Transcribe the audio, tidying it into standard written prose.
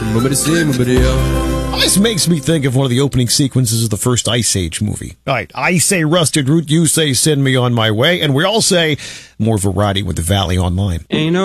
This makes me think of one of the opening sequences of the first Ice Age movie. All right, I say Rusted Root, you say Send Me On My Way, and we all say more variety with the Valley Online. Ain't no